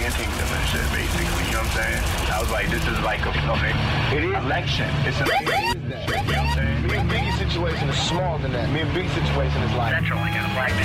kingdom and shit, basically. You know what I'm saying? I was like, this is like a election. It's an election. You know what I'm saying? Me and Biggie's situation is smaller than that. Me and Biggie's situation is like... Central, I got a black